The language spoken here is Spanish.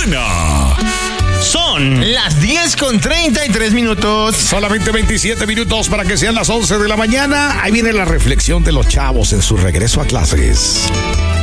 buena. Son las 10:33. Solamente 27 minutos para que sean las 11 de la mañana. Ahí viene la reflexión de los chavos en su regreso a clases.